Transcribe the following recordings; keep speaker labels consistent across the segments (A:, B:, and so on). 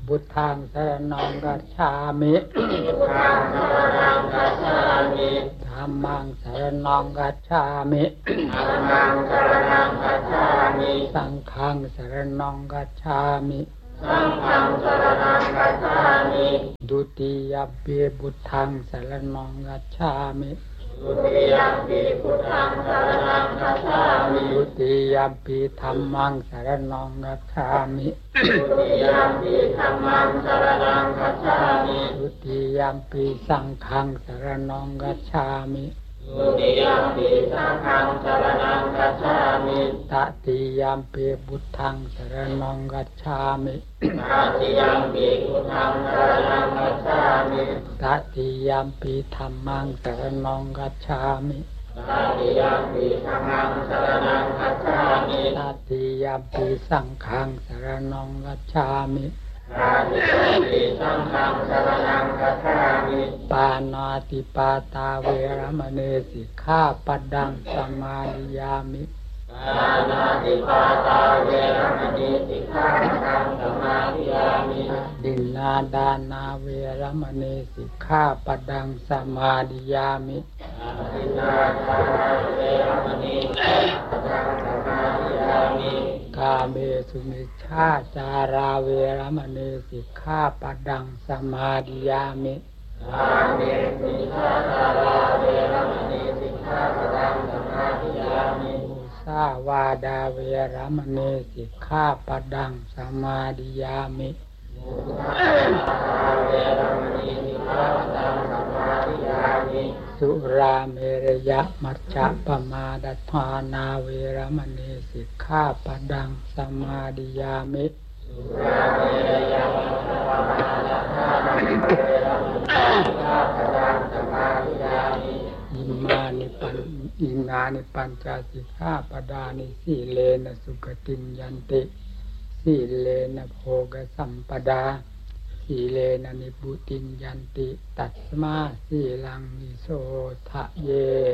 A: พุทธังสรณังคัจฉามิ
B: พุทธังสรณังคัจฉามิ
A: ธัมมังสรณังคัจฉามิ
B: ธัมมังสรณังคัจฉามิ
A: สังฆังสรณังคัจฉามิ
B: สังฆังสรณังคัจฉามิ
A: ดุติยมปิพุทธังสรณังคัจฉามิ
B: ดุติยมปิพุทธังสรณังคัจฉามิ
A: ดุติยมปิธัมมังสรณังคัจฉามิ
B: ดุติยมปิธัมมังสรณังคัจฉามิ
A: ดุติยมปิสังฆังสรณังคัจฉามิ
B: ดุติยมปิสังฆังสรณังคัจฉามิ
A: ตติยมปิพุทธังสรณังคัจฉามิ
B: ตติยมปิพุทธังสรณังคัจฉามิ
A: ตติยมปิธัมมังสรณังคัจฉามิ
B: ตติยมปิธัมมังสรณังคัจฉามิ
A: ตติยมปิสังฆังสรณังคัจฉามิ
B: ตติยมปิสังฆังสรณังคัจฉามิ
A: ปานาติปาตาเวรมณีสิกขาปัดดังสมาธิยามิ
B: ปานาติปาตาเวรมณีสิกขาปัดดังสมาธิยามิ
A: ดินนาดานาเวรมณีสิกขาปัดดังสมาธิยามิ
B: ดินนาดานาเวรมณีสิกขาปัดดังสมาธิยามิ
A: กาเมสุมิชฌาจาราเวรมณีสิกขาปัดดังสมาธิยามิ
B: กาเมสุมิชฌาจาราเวรมณีสิกขาปัดดังสมาธิยามิ
A: มุสาวาดาเวรมณีสิกขาปัดดังสมาธิยามิ
B: มุสาวาดาเวรมณีสิกขาปัดดังสมาธิยามิ
A: สุราเมรยมัจจะปมาดัฏฐานาเวรมณีสิกขาปัดดังสมาธิยามิ
B: สุราเมรยมัจจะปมาดัฏฐานาเวรมณีสิกขาปัดดังสมาธิยามิ
A: อิมานิปัญจสิกขาปดานิสีเลนะสุขติงยันติสีเลนะโภคสัมปดาสีเลนะนิพุติงยันติตัสมาสีลังนิโสทะเย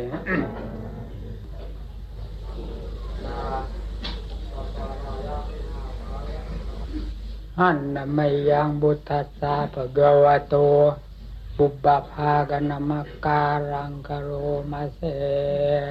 A: หันนะมัยยังบุตตัสสะภะคะวะโตปุพพภากนัมมะการังกโรมะเส